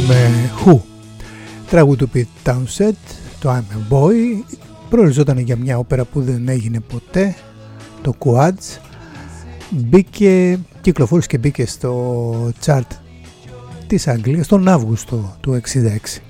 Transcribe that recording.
ακούμε Who, τραγούδι του Pete Townshend, το I'm a Boy. Προοριζόταν για μια όπερα που δεν έγινε ποτέ, το Quads. Κυκλοφόρησε και μπήκε στο chart της Αγγλίας τον Αύγουστο του 1966.